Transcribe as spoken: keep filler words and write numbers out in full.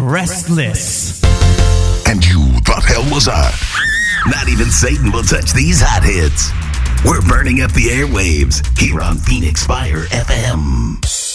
Restless. And you thought hell was I? Not even Satan will touch these hot hits. We're burning up the airwaves here on Phoenix Fire F M.